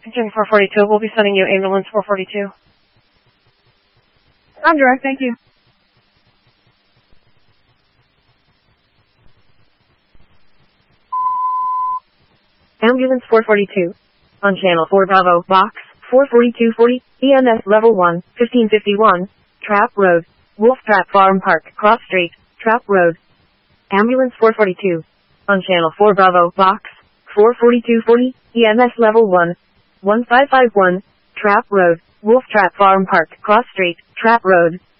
Engine 442, we'll be sending you ambulance 442. I'm direct, thank you. Ambulance 442. On channel 4 Bravo, box 44240, EMS level 1, 1551, Trap Road, Wolf Trap Farm Park, Cross Street, Trap Road. Ambulance 442. On channel 4 Bravo, box 44240, EMS level 1, 1551, Trap Road, Wolf Trap Farm Park, Cross Street, Trap Road.